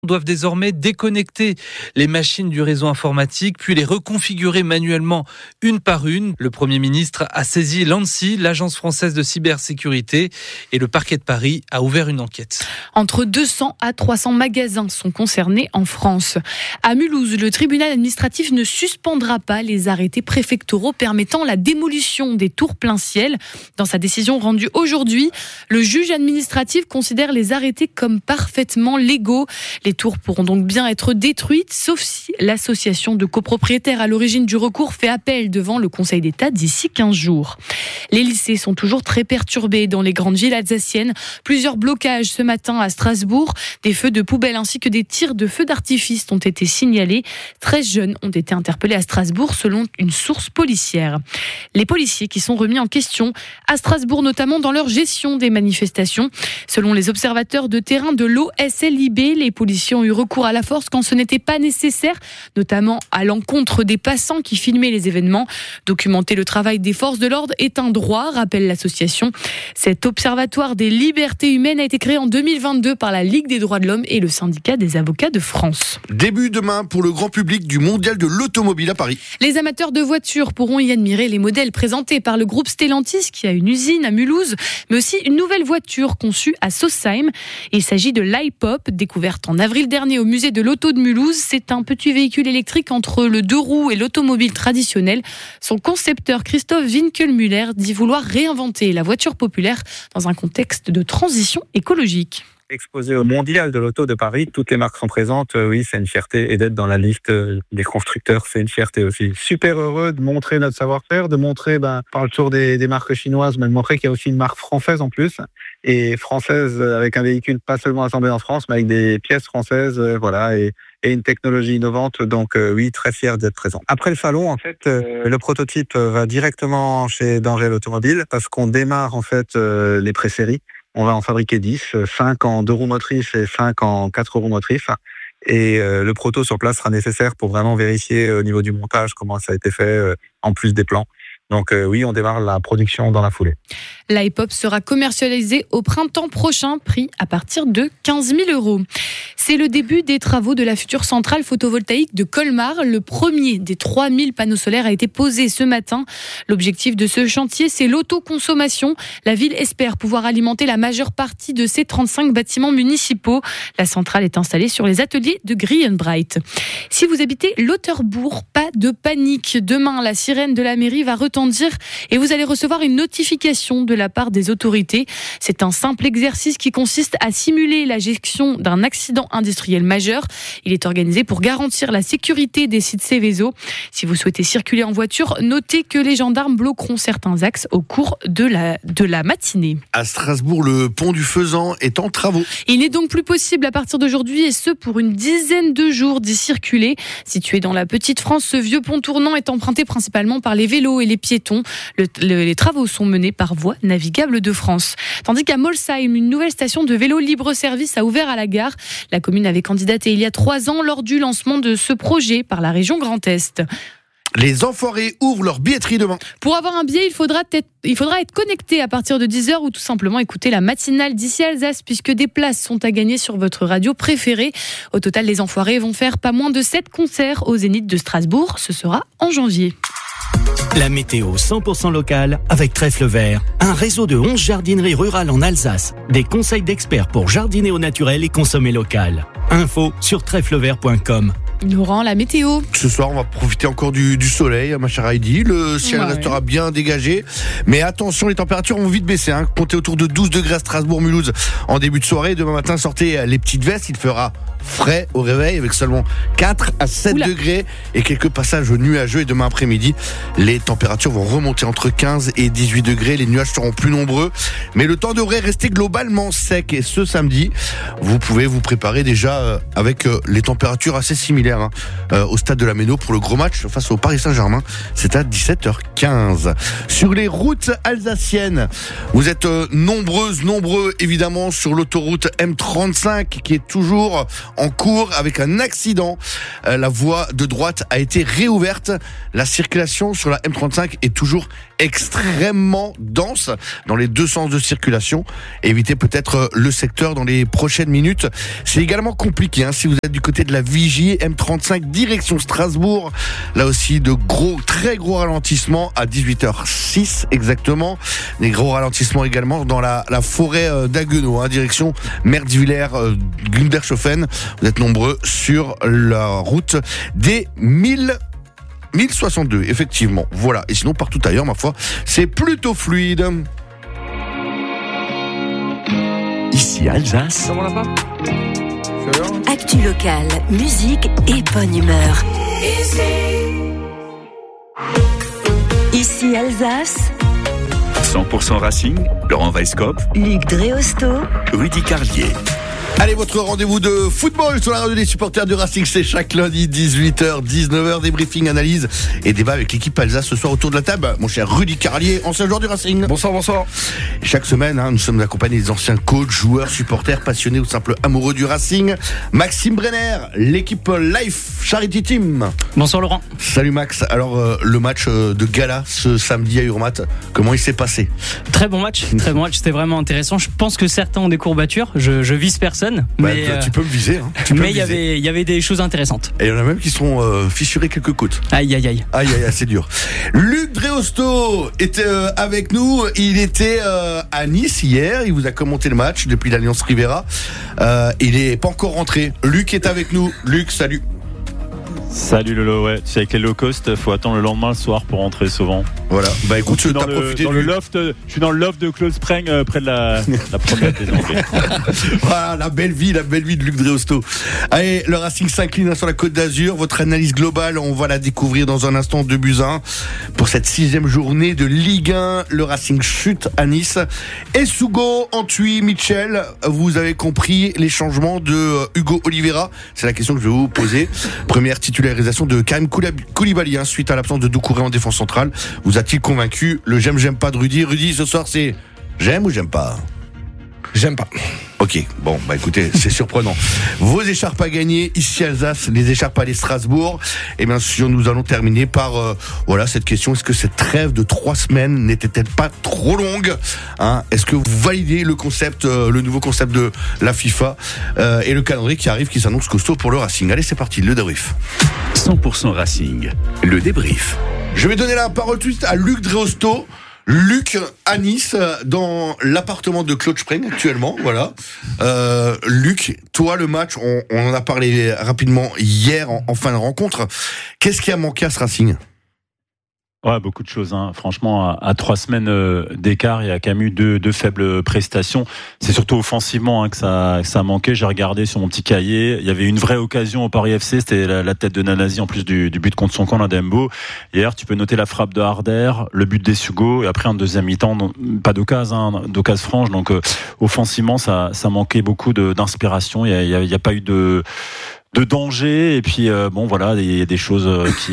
doivent désormais déconnecter les machines du réseau informatique, puis les reconfigurer manuellement une par une. Le Premier ministre a saisi l'ANSSI, l'Agence française de cybersécurité, et le parquet de Paris a ouvert une enquête. Entre 200 à 300 magasins sont concernés en France. À Mulhouse, le tribunal administratif ne suspendra pas les arrêtés préfectoraux permettant la démolition des tours plein ciel. Dans sa décision rendue aujourd'hui, le juge administratif considère les arrêtés comme parfaitement légaux. Les tours pourront donc bien être détruites, sauf si l'association de copropriétaires à l'origine du recours fait appel devant le Conseil d'État d'ici 15 jours. Les lycées sont toujours très perturbés dans les grandes villes alsaciennes. Plusieurs blocages ce matin à Strasbourg. Des feux de poubelle ainsi que des tirs de feux d'artifice ont été signalés. 13 jeunes ont été interpellés à Strasbourg selon une source policière. Les policiers qui sont remis en question à Strasbourg, notamment dans leur gestion des manifestations. Selon les observateurs de terrain de l'OSLIB, les policiers ont eu recours à la force quand ce n'était pas nécessaire, notamment à l'encontre des passants qui filmaient les événements. Documenter le travail des forces de l'ordre est un droit, rappelle l'association. Cet observatoire des libertés humaines a été créé en 2022 par la Ligue des droits de l'homme et le syndicat des avocats de France. Début demain pour le grand public du mondial de l'automobile à Paris. Les amateurs de voitures pourront y admirer les modèles présentés par le groupe Stellantis qui a une usine à Mulhouse, mais aussi une nouvelle voiture conçue à Sausheim. Il s'agit de l'I-Pop, découverte en avril dernier au musée de l'auto de Mulhouse. C'est un petit véhicule électrique entre le deux roues et l'automobile traditionnelle. Son concepteur Christophe Winkelmüller dit vouloir réinventer la voiture populaire dans un contexte de transition écologique. Exposé au Mondial de l'Auto de Paris, toutes les marques sont présentes. Oui, c'est une fierté. Et d'être dans la liste des constructeurs, c'est une fierté aussi. Super heureux de montrer notre savoir-faire, de montrer par le tour des marques chinoises, mais de montrer qu'il y a aussi une marque française en plus. Et française avec un véhicule pas seulement assemblé en France, mais avec des pièces françaises, voilà, et une technologie innovante. Donc oui, très fier d'être présent. Après le salon, en fait, le prototype va directement chez Denrée l'Automobile parce qu'on démarre en fait les pré-séries. On va en fabriquer 10, 5 en 2 roues motrices et 5 en 4 roues motrices. Et le proto sur place sera nécessaire pour vraiment vérifier au niveau du montage comment ça a été fait, en plus des plans. Donc oui, on démarre la production dans la foulée. L'I-Pop sera commercialisé au printemps prochain, prix à partir de 15 000 €. C'est le début des travaux de la future centrale photovoltaïque de Colmar. Le premier des 3000 panneaux solaires a été posé ce matin. L'objectif de ce chantier, c'est l'autoconsommation. La ville espère pouvoir alimenter la majeure partie de ses 35 bâtiments municipaux. La centrale est installée sur les ateliers de Greenbright. Si vous habitez Lauterbourg, pas de panique. Demain, la sirène de la mairie va retentir et vous allez recevoir une notification de la part des autorités. C'est un simple exercice qui consiste à simuler la gestion d'un accident industriel majeur. Il est organisé pour garantir la sécurité des sites Seveso. Si vous souhaitez circuler en voiture, notez que les gendarmes bloqueront certains axes au cours de la matinée. À Strasbourg, le pont du Faisan est en travaux. Il n'est donc plus possible à partir d'aujourd'hui et ce pour une dizaine de jours d'y circuler. Situé dans la Petite France, ce vieux pont tournant est emprunté principalement par les vélos et les piétons. Les travaux sont menés par Voies navigables de France. Tandis qu'à Molsheim, une nouvelle station de vélo libre-service a ouvert à la gare. La commune avait candidaté il y a 3 ans lors du lancement de ce projet par la région Grand Est. Les Enfoirés ouvrent leur billetterie demain. Pour avoir un billet, il faudra être connecté à partir de 10h ou tout simplement écouter la matinale d'ici Alsace puisque des places sont à gagner sur votre radio préférée. Au total, les Enfoirés vont faire pas moins de 7 concerts au Zénith de Strasbourg. Ce sera en janvier. La météo 100% locale avec Trèfle Vert, un réseau de 11 jardineries rurales en Alsace. Des conseils d'experts pour jardiner au naturel et consommer local. Info sur trèflevert.com. Laurent, la météo. Ce soir, on va profiter encore du soleil, ma chère Heidi. Le ciel restera bien dégagé. Mais attention, les températures vont vite baisser. Comptez autour de 12 degrés à Strasbourg-Mulhouse en début de soirée. Demain matin, sortez les petites vestes. Il fera frais au réveil avec seulement 4 à 7 degrés et quelques passages nuageux. Et demain après-midi, les températures vont remonter entre 15 et 18 degrés. Les nuages seront plus nombreux. Mais le temps devrait rester globalement sec. Et ce samedi, vous pouvez vous préparer déjà avec les températures assez similaires au stade de la Méno pour le gros match face au Paris Saint-Germain. C'est à 17h15. Sur les routes alsaciennes, vous êtes nombreux évidemment sur l'autoroute M35 qui est toujours en cours avec un accident. La voie de droite a été réouverte. La circulation sur la M35 est toujours extrêmement dense dans les deux sens de circulation. Évitez peut-être le secteur dans les prochaines minutes. C'est également compliqué si vous êtes du côté de la Vigie, M35 direction Strasbourg. Là aussi de très gros ralentissements à 18h06 exactement. Des gros ralentissements également dans la forêt d'Haguenau, direction Merdvillers, Gundershofen. Vous êtes nombreux sur la route des 1062, effectivement. Voilà. Et sinon, partout ailleurs, ma foi, c'est plutôt fluide. Ici Alsace. Comment là-bas ? Actu locale, musique et bonne humeur. Ici Alsace. 100% Racing, Laurent Weisskopf, Luc Dreosto, Rudy Carlier. Allez, votre rendez-vous de football sur la radio des supporters du Racing, c'est chaque lundi 18h, 19h, débriefing, analyse et débat avec l'équipe Alsace ce soir autour de la table. Mon cher Rudy Carlier, ancien joueur du Racing. Bonsoir. Chaque semaine, nous sommes accompagnés des anciens coachs, joueurs, supporters, passionnés ou simples amoureux du Racing. Maxime Brenner, l'équipe Life Charity Team. Bonsoir Laurent. Salut Max. Alors, le match de gala ce samedi à Urmat, comment il s'est passé ? Très bon match, c'était vraiment intéressant. Je pense que certains ont des courbatures, je vise personne. Mais tu peux me viser. Mais il y avait des choses intéressantes. Et il y en a même qui sont fissurés quelques côtes. Aïe, c'est dur. Luc Dreosto était avec nous. Il était à Nice hier. Il vous a commenté le match depuis l'Alliance Rivera. Il n'est pas encore rentré. Luc est avec nous. Luc, salut. Salut Lolo, ouais. C'est avec les low cost, faut attendre le lendemain le soir pour rentrer souvent. Voilà. Bah écoute, t'as profité dans le loft. Je suis dans le loft de Claude Spreng près de la promenade des Anglais. Voilà, la belle vie de Luc Dreosto. Allez, le Racing s'incline sur la Côte d'Azur. Votre analyse globale, on va la découvrir dans un instant. 2-1 pour cette 6e journée de Ligue 1. Le Racing chute à Nice. Essugo, Antwi, Mitchell. Vous avez compris les changements de Hugo Oliveira. C'est la question que je vais vous poser. Première titularisation de Karim Koulibaly suite à l'absence de Doucouré en défense centrale. Vous a-t-il convaincu? Le j'aime pas de Rudy. Rudy, ce soir, c'est j'aime ou j'aime pas? J'aime pas. Ok, bon, bah écoutez, c'est surprenant. Vos écharpes à gagner, ici Alsace, les écharpes à aller Strasbourg. Et bien sûr, nous allons terminer par cette question. Est-ce que cette trêve de 3 semaines n'était-elle pas trop longue, Est-ce que vous validez le concept, le nouveau concept de la FIFA et le calendrier qui arrive, qui s'annonce costaud pour le Racing? Allez, c'est parti, le débrief. 100% Racing, le débrief. Je vais donner la parole tout de suite à Luc Dreosto. Luc à Nice, dans l'appartement de Claude Spreng actuellement, voilà. Luc, toi le match, on en a parlé rapidement hier en fin de rencontre. Qu'est-ce qui a manqué à ce Racing ? Ouais, beaucoup de choses. Franchement, à 3 semaines d'écart, il y a quand même eu deux faibles prestations. C'est surtout offensivement que ça a manqué. J'ai regardé sur mon petit cahier. Il y avait une vraie occasion au Paris FC. C'était la tête de Nanasi en plus du but contre son camp, là, d'Embo. Hier, tu peux noter la frappe de Harder, le but d'Essugo, et après en deuxième mi-temps, pas d'occasion franche. Donc offensivement, ça manquait beaucoup d'inspiration. Il y a pas eu de danger, et puis il y a des choses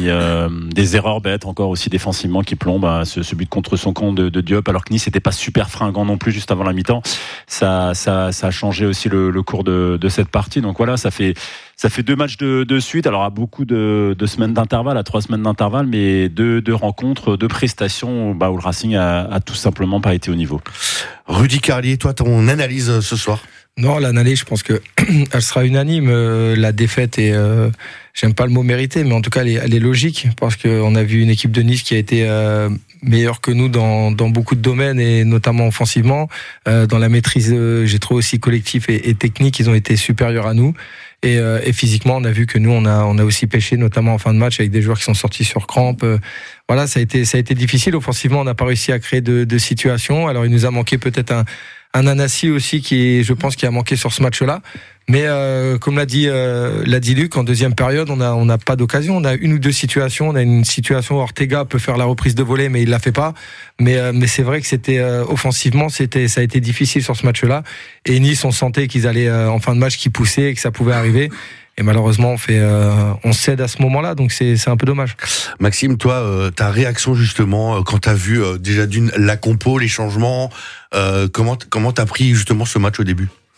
des erreurs bêtes encore aussi défensivement qui plombent. Ce but contre son camp de Diop, alors que Nice n'était pas super fringant non plus juste avant la mi-temps. Ça a changé aussi le cours de cette partie. Donc voilà, ça fait 2 matchs de suite. Alors à beaucoup de semaines d'intervalle, à 3 semaines d'intervalle, mais deux rencontres, 2 prestations où le Racing a tout simplement pas été au niveau. Rudy Carlier, toi, ton analyse ce soir? Non, l'analyse, je pense que elle sera unanime. La défaite est, j'aime pas le mot mérité, mais en tout cas, elle est logique, parce qu'on a vu une équipe de Nice qui a été meilleure que nous dans beaucoup de domaines, et notamment offensivement. Dans la maîtrise, j'ai trouvé aussi collectif et technique, ils ont été supérieurs à nous. Et physiquement, on a vu que nous, on a aussi pêché, notamment en fin de match, avec des joueurs qui sont sortis sur crampe. Voilà, ça a été difficile. Offensivement, on n'a pas réussi à créer de situations. Alors, il nous a manqué peut-être un Nanasi aussi je pense, qui a manqué sur ce match-là. Mais comme l'a dit Luc, en deuxième période, on n'a pas d'occasion. On a 1 ou 2 situations. On a une situation où Ortega peut faire la reprise de volée, mais il la fait pas. Mais c'est vrai que c'était offensivement, ça a été difficile sur ce match-là. Et Nice, on sentait qu'ils allaient en fin de match, qu'ils poussaient et que ça pouvait arriver. Et malheureusement, on cède à ce moment-là, donc c'est un peu dommage. Maxime, toi, ta réaction justement quand t'as vu déjà la compo, les changements, comment t'as pris justement ce match au début?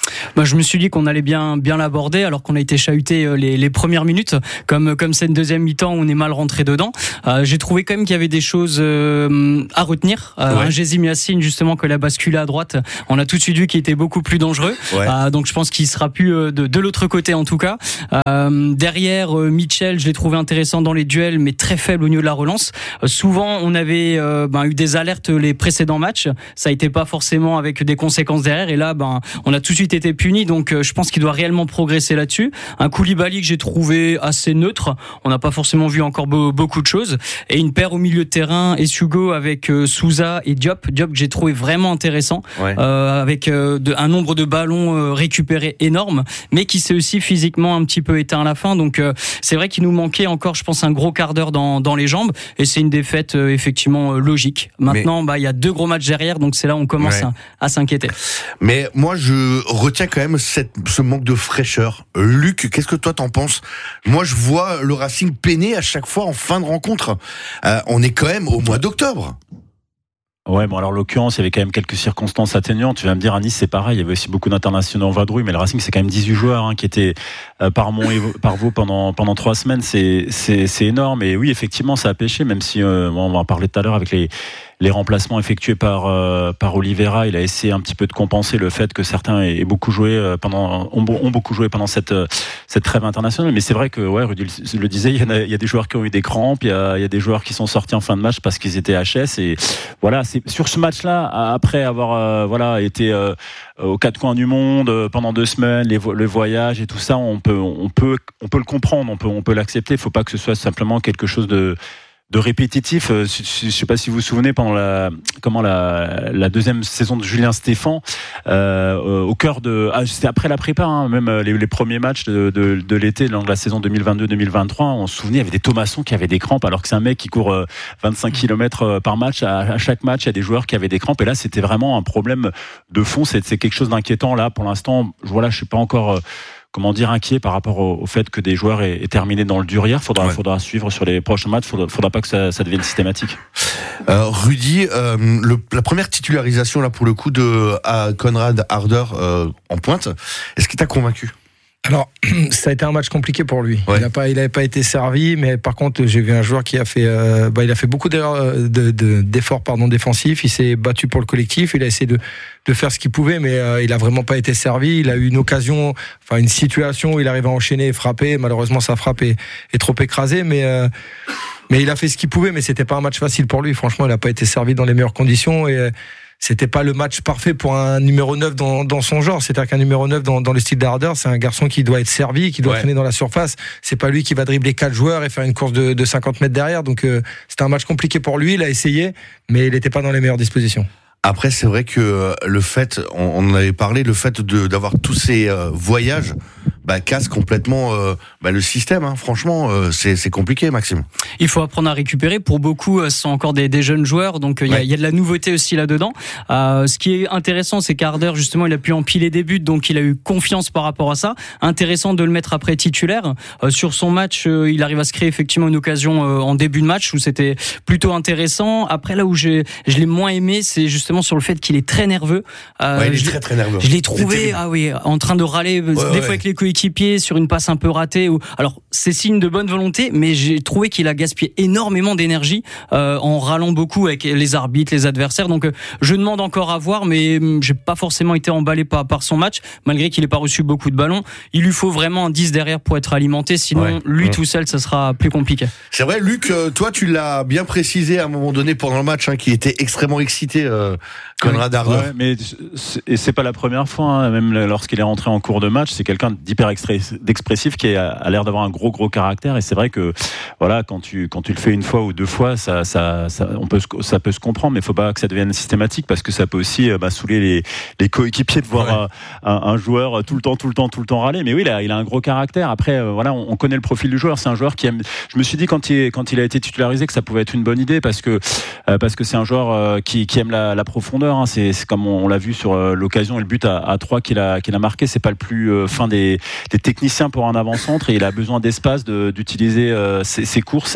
Je me suis dit qu'on allait bien l'aborder alors qu'on a été chahuté les premières minutes comme cette deuxième mi-temps où on est mal rentré dedans. J'ai trouvé quand même qu'il y avait des choses à retenir. Un Jésim Yassine justement que la basculé à droite, on a tout de suite vu qu'il était beaucoup plus dangereux. Donc je pense qu'il sera plus de l'autre côté en tout cas. Derrière Mitchell, je l'ai trouvé intéressant dans les duels mais très faible au niveau de la relance. Souvent on avait eu des alertes les précédents matchs, ça a été pas forcément avec des conséquences derrière et là on a tout de suite été puni, donc je pense qu'il doit réellement progresser là-dessus. Un Koulibaly que j'ai trouvé assez neutre, on n'a pas forcément vu encore beaucoup de choses, et une paire au milieu de terrain Essugo avec Souza et Diop que j'ai trouvé vraiment intéressant, avec un nombre de ballons récupérés énorme, mais qui s'est aussi physiquement un petit peu éteint à la fin, donc c'est vrai qu'il nous manquait encore je pense un gros quart d'heure dans les jambes, et c'est une défaite effectivement logique. Maintenant il y a 2 gros matchs derrière, donc c'est là où on commence à s'inquiéter. Mais moi je retiens quand même ce manque de fraîcheur. Luc, qu'est-ce que toi t'en penses? Moi je vois le Racing peiner à chaque fois en fin de rencontre. On est quand même au mois d'octobre. Ouais, alors en l'occurrence, il y avait quand même quelques circonstances atténuantes. Tu vas me dire, à Nice, c'est pareil. Il y avait aussi beaucoup d'internationaux en vadrouille, mais le Racing, c'est quand même 18 joueurs qui étaient par Vaux pendant 3 semaines. C'est énorme. Et oui, effectivement, ça a pêché, même si on va en parler tout à l'heure avec les remplacements effectués par Oliveira. Il a essayé un petit peu de compenser le fait que certains ont beaucoup joué pendant cette trêve internationale. Mais c'est vrai que, Rudy le disait, il y a des joueurs qui ont eu des crampes, il y a des joueurs qui sont sortis en fin de match parce qu'ils étaient HS. Et voilà, c'est sur ce match-là, après avoir été aux 4 coins du monde pendant 2 semaines, le voyage et tout ça, on peut le comprendre, on peut l'accepter. Il faut pas que ce soit simplement quelque chose de répétitif. Je sais pas si vous vous souvenez pendant la deuxième saison de Julien Stéphan, au cœur c'était après la prépa, même les premiers matchs de l'été de la saison 2022-2023, on se souvenait, il y avait des Thomasson qui avaient des crampes, alors que c'est un mec qui court 25 km par match. À chaque match, il y a des joueurs qui avaient des crampes, et là c'était vraiment un problème de fond. C'est quelque chose d'inquiétant. Là pour l'instant, je suis pas encore inquiet par rapport au fait que des joueurs aient terminé dans le dur hier. Faudra suivre sur les prochains matchs. Faudra pas que ça devienne systématique. Rudy, la première titularisation là pour le coup de Konrad Harder en pointe, est-ce qu'il t'a convaincu? Alors, ça a été un match compliqué pour lui. Il n'avait pas été servi, mais par contre, j'ai vu un joueur qui a fait, il a fait beaucoup d'efforts défensifs. Il s'est battu pour le collectif. Il a essayé de faire ce qu'il pouvait, mais il a vraiment pas été servi. Il a eu une situation où il arrive à enchaîner et frapper. Malheureusement, sa frappe est trop écrasée, mais il a fait ce qu'il pouvait. Mais c'était pas un match facile pour lui. Franchement, il n'a pas été servi dans les meilleures conditions, et c'était pas le match parfait pour un numéro 9 dans son genre. C'est-à-dire qu'un numéro 9 dans le style d'Harder, c'est un garçon qui doit être servi, qui doit traîner dans la surface. C'est pas lui qui va dribbler 4 joueurs et faire une course de 50 mètres derrière. Donc c'était un match compliqué pour lui. Il a essayé, mais il n'était pas dans les meilleures dispositions. Après, c'est vrai que le fait, on en avait parlé, le fait d'avoir tous ces voyages casse complètement le système. Franchement, c'est compliqué, Maxime. Il faut apprendre à récupérer. Pour beaucoup, ce sont encore des jeunes joueurs, donc il y a de la nouveauté aussi là-dedans. Ce qui est intéressant, c'est qu'Harder, justement, il a pu empiler des buts, donc il a eu confiance par rapport à ça. Intéressant de le mettre après titulaire. Sur son match, il arrive à se créer effectivement une occasion en début de match où c'était plutôt intéressant. Après, là où je l'ai moins aimé, c'est justement sur le fait qu'il est très nerveux. Il est très nerveux. Je l'ai trouvé en train de râler des fois avec les coéquipiers sur une passe un peu ratée. Alors c'est signe de bonne volonté, mais j'ai trouvé qu'il a gaspillé énormément d'énergie en râlant beaucoup avec les arbitres, les adversaires. Donc je demande encore à voir, mais j'ai pas forcément été emballé par son match, malgré qu'il n'ait pas reçu beaucoup de ballons. Il lui faut vraiment un 10 derrière pour être alimenté, sinon lui tout seul ça sera plus compliqué. C'est vrai, Luc, toi tu l'as bien précisé à un moment donné pendant le match, qui était extrêmement excité, Konrad Harder. Mais c'est pas la première fois, même lorsqu'il est rentré en cours de match, c'est quelqu'un d'hyper expressif qui a l'air d'avoir un gros caractère, et c'est vrai que quand tu le fais une fois ou 2 fois, ça peut se comprendre, mais il faut pas que ça devienne systématique, parce que ça peut aussi saouler les coéquipiers de voir un joueur tout le temps râler. Mais oui, il a un gros caractère. Après on connaît le profil du joueur, c'est un joueur qui aime. Je me suis dit quand il a été titularisé que ça pouvait être une bonne idée, parce que c'est un joueur qui aime la profondeur, joueur. Hein. C'est comme on l'a vu sur l'occasion et le but à 3 qu'il a marqué. C'est pas le plus fin des techniciens pour un avant-centre et il a besoin d'espace, d'utiliser ses courses,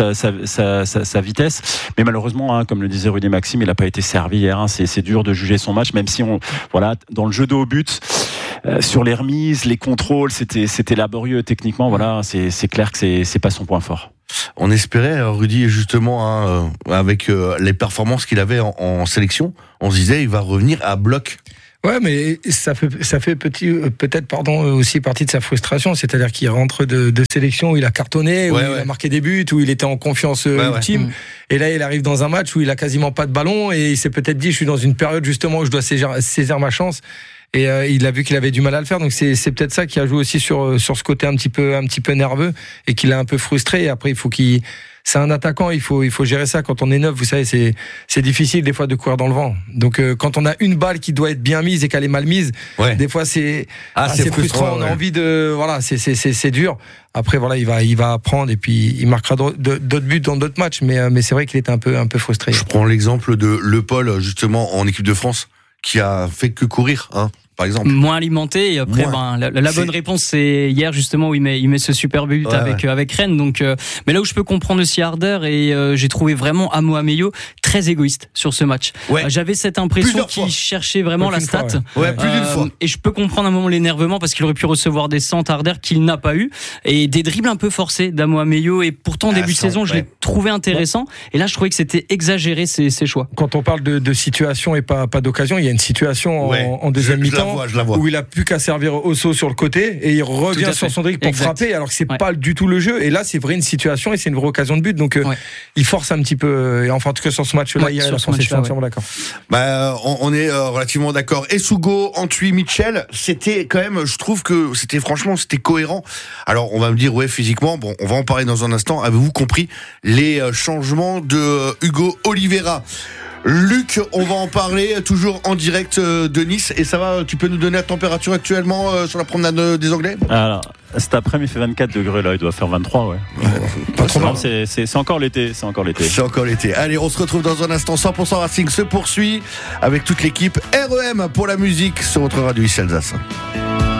sa vitesse. Mais malheureusement, hein, comme le disait Rudy Maxime, il n'a pas été servi hier. Hein. C'est dur de juger son match, même si dans le jeu de haut but, sur les remises, les contrôles, c'était laborieux techniquement. Voilà, c'est clair que c'est pas son point fort. On espérait, Rudy, justement, avec les performances qu'il avait en sélection, on se disait il va revenir à bloc. Ouais, mais ça fait peut-être aussi partie de sa frustration, c'est-à-dire qu'il rentre de sélection où il a cartonné, où il a marqué des buts, où il était en confiance ultime, et là il arrive dans un match où il a quasiment pas de ballon et il s'est peut-être dit je suis dans une période justement où je dois saisir ma chance. Et il a vu qu'il avait du mal à le faire, donc c'est peut-être ça qui a joué aussi sur ce côté un petit peu nerveux et qu'il a un peu frustré. Et après c'est un attaquant, il faut gérer ça. Quand on est neuf, vous savez, c'est difficile des fois de courir dans le vent. Donc quand on a une balle qui doit être bien mise et qu'elle est mal mise, des fois c'est frustrant. On a envie de c'est dur. Après il va apprendre et puis il marquera d'autres buts dans d'autres matchs. Mais c'est vrai qu'il était un peu frustré. Je prends l'exemple de Le Paul justement en équipe de France qui a fait que courir, hein. Par exemple. Moins alimenté et après la bonne réponse c'est hier justement où il met ce super but avec Rennes. Donc mais là où je peux comprendre aussi Harder et j'ai trouvé vraiment Amo Ameyo très égoïste sur ce match. J'avais cette impression qu'il cherchait vraiment la stat. Plus d'une fois. Et je peux comprendre un moment l'énervement parce qu'il aurait pu recevoir des centres Harder qu'il n'a pas eu et des dribbles un peu forcés d'Amo Ameyo et pourtant début de saison je l'ai trouvé intéressant et là je trouvais que c'était exagéré ses choix. Quand on parle de situation et pas d'occasion, il y a une situation en deuxième mi-temps. Je la vois. Où il a plus qu'à servir Osso sur le côté et il revient sur son dribble pour frapper alors que c'est pas du tout le jeu et là c'est vrai une situation et c'est une vraie occasion de but donc il force un petit peu et enfin en tout cas sur ce match-là il y a la sensation entièrement d'accord. On est relativement d'accord. Essougo, Antwi, Mitchell, c'était quand même, je trouve que c'était cohérent. Alors on va me dire physiquement, on va en parler dans un instant. Avez-vous compris les changements de Hugo Oliveira? Luc, on va en parler toujours en direct de Nice. Et ça va, tu peux nous donner la température actuellement sur la promenade des Anglais? Alors, cet après-midi, il fait 24 degrés là, il doit faire 23, Pas trop mal. C'est encore l'été, C'est encore l'été. Allez, on se retrouve dans un instant. 100% Racing se poursuit avec toute l'équipe REM pour la musique sur votre radio ici Alsace.